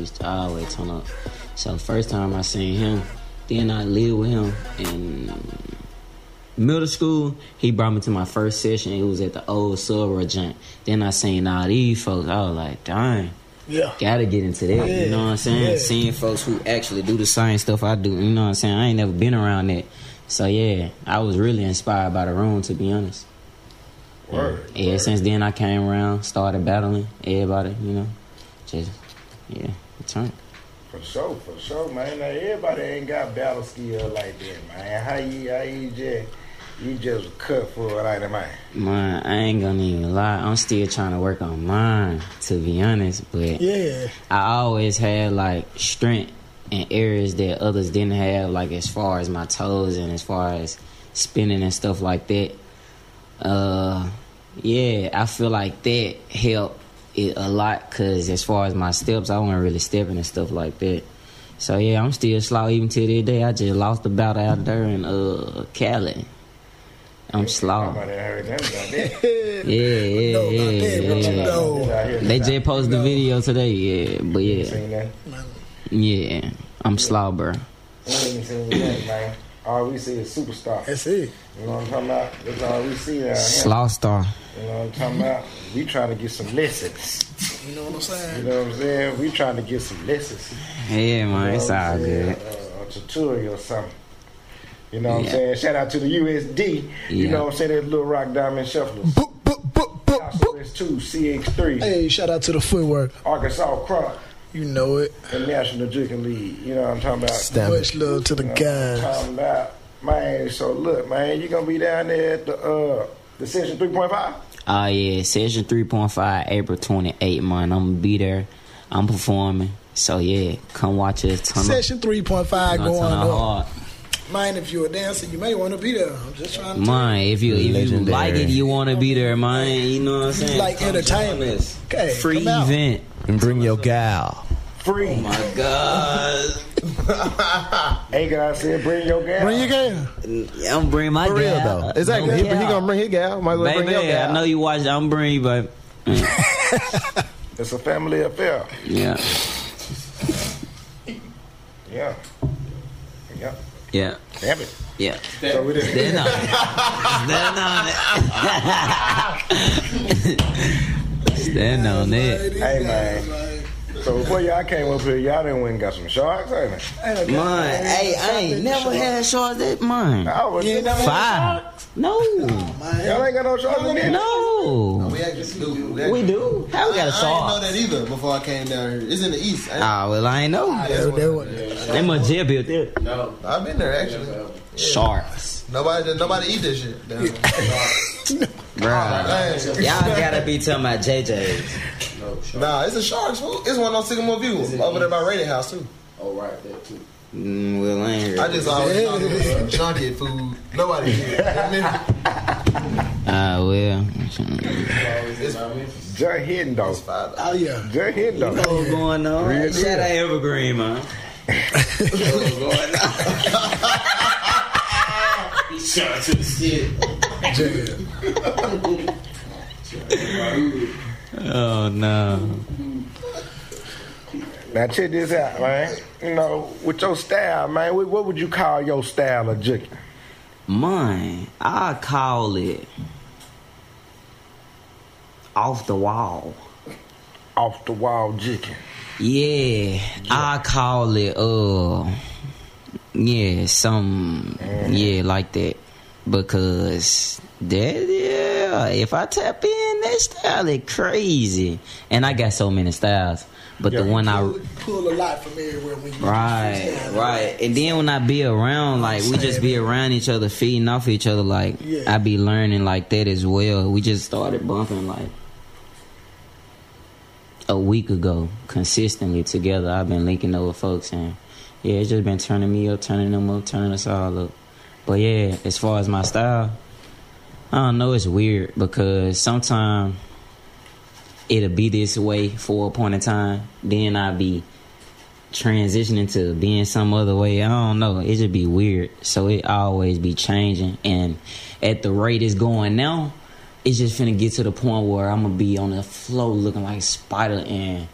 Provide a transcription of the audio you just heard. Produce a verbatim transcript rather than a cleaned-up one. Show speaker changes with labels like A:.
A: used to always turn up. So first time I seen him, then I lived with him in middle school. He brought me to my first session. It was at the old Silver Joint. Then I seen all these folks. I was like, dang.
B: Yeah.
A: Gotta get into that. Yeah. You know what I'm saying? Yeah. Seeing folks who actually do the same stuff I do. You know what I'm saying? I ain't never been around that. So yeah, I was really inspired by the room, to be honest.
C: Word.
A: Yeah.
C: Word.
A: Since then I came around, started battling everybody. You know, just yeah, return.
C: For sure, for sure, man. Now, everybody ain't got battle skill like that, man. How you, how you just, you just cut for it like that, man?
A: Man, I ain't gonna even lie. I'm still trying to work on mine, to be honest. But
B: yeah,
A: I always had like strength in areas that others didn't have, like as far as my toes and as far as spinning and stuff like that. Uh, yeah, I feel like that helped it a lot, because as far as my steps, I wasn't really stepping and stuff like that. So yeah, I'm still slow even to this day. I just lost the battle out there in uh Cali. I'm slow. Yeah, yeah, yeah, yeah. They just posted the video today, yeah, but yeah. Yeah, I'm slow, bro.
C: We ain't seen that, man. All we see is superstar.
B: That's it.
C: You know what I'm talking about? That's all we see out here.
A: Slow star.
C: You know what I'm talking about? We trying to get some lessons.
B: You know what I'm saying?
C: You know what I'm saying? We trying to get some lessons.
A: Yeah, man, you know it's all good.
C: Uh, a tutorial or something. You know what yeah. I'm saying? Shout out to the U S D. Yeah. You know what I'm saying? That Little Rock Diamond Shufflers. Boop, boop, boop, boop, boop. S two, C X three.
B: Hey, shout out to the footwork.
C: Arkansas Crunk.
B: You know it.
C: The National Drinking League. You know what I'm talking about?
B: Stamp Much love to the
C: you know
B: guys.
C: What I'm talking about? Man, so look, man, you gonna be down there at the uh the session three point five?
A: Oh uh, yeah, session three point five, April twenty-eighth, man. I'm gonna be there. I'm performing. So yeah, come watch us.
B: Session three point five going on.
A: Hard.
B: Man, if you're a dancer, you may want to be there. I'm just trying to.
A: Man, if you if you like it, you want to be there, man. You know what I'm saying?
B: Like entertainment. Okay,
A: free event.
D: And bring your gal.
C: Free.
A: Oh my God.
C: Hey guys, said bring your gal.
B: Bring your gal.
A: Yeah, I'm bringing my
D: For
A: gal.
D: real though. Exactly.
A: No
D: he, he gonna bring his gal. Might as well
A: Baby,
D: bring your gal.
A: I know you watch it. I'm bringing you, baby.
C: It's a family affair.
A: Yeah.
C: Yeah. Yeah.
A: Yeah.
C: Damn it.
A: Yeah.
C: So it is.
A: Stand on it. Stand on it. Stand on it.
C: Hey, man. So before y'all came up here, y'all done went and got some sharks, ain't it?
A: Mine. Hey, I ain't never had sharks that mine.
C: I was
B: You ain't never
A: Five. No.
C: Y'all ain't got no sharks in there?
A: No.
E: We actually do. We,
A: We do. How we got a
E: I, I
A: shark?
E: didn't know that either before I came down here. It's in the east. I
A: Ah, well, I ain't know.
B: They, they, were-
A: They must jail built there.
E: no, I've been there actually. Yeah.
A: Sharks.
E: Nobody, nobody eat this shit. Down there.
A: Bruh. Y'all gotta be talking about J J's.
E: No, shark. Nah, it's a shark's food. It's one on Sycamore View over there by Rating House too. Oh, right there too.
A: Mm, well, I ain't heard
E: I just always thought it was junkie food. Nobody eat it.
A: Ah, well.
C: Just hitting though.
B: Oh yeah.
C: Just hitting though.
A: What's going on?
C: Real
A: Shout
C: deal.
A: out Evergreen, man. What's going on?
E: Shout out to the city.
A: Oh, no.
C: Now check this out, man. You know, with your style, man, what, what would you call your style of juking?
A: Mine, I call it off the wall.
C: Off the wall juking.
A: Yeah, I call it, uh, yeah, some, yeah, like that. Because that, yeah, if I tap in, that style is crazy. And I got so many styles. But
C: Yeah.
A: the one I
B: pull, pull a lot from everywhere when you
A: right, right, and then when I be around, like we just be around each other, feeding off each other, like
B: Yeah.
A: I be learning like that as well. We just started bumping like a week ago, consistently together. I've been linking up with folks, and yeah, it's just been turning me up, turning them up, turning us all up. But yeah, as far as my style, I don't know, it's weird because sometimes it'll be this way for a point in time, then I'll be transitioning to being some other way. I don't know, it just be weird. So it always be changing, and at the rate it's going now, it's just finna get to the point where I'm gonna be on the floor looking like a spider, and